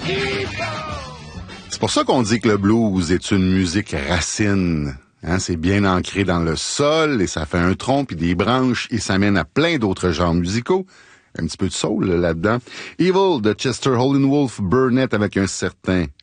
C'est pour ça qu'on dit que le blues est une musique racine. Hein, c'est bien ancré dans le sol et ça fait un tronc puis des branches et ça mène à plein d'autres genres musicaux. Un petit peu de soul là-dedans. Evil de Chester Holdenwolf Burnett avec un certain